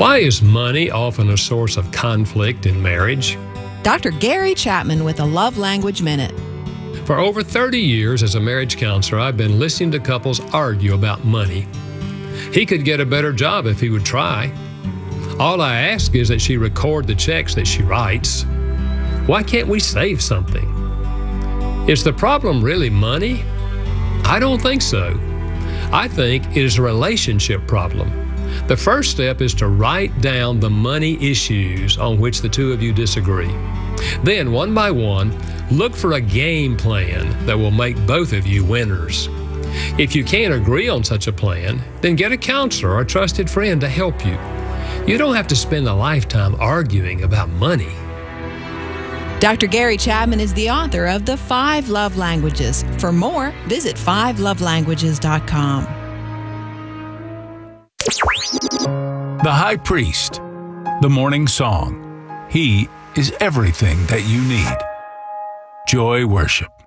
Why is money often a source of conflict in marriage? Dr. Gary Chapman with a Love Language Minute. For over 30 years as a marriage counselor, I've been listening to couples argue about money. He could get a better job if he would try. All I ask is that she record the checks that she writes. Why can't we save something? Is the problem really money? I don't think so. I think it is a relationship problem. The first step is to write down the money issues on which the two of you disagree. Then, one by one, look for a game plan that will make both of you winners. If you can't agree on such a plan, then get a counselor or a trusted friend to help you. You don't have to spend a lifetime arguing about money. Dr. Gary Chapman is the author of The 5 Love Languages. For more, visit 5lovelanguages.com. The High Priest, the Morning Song. He is everything that you need. Joy Worship.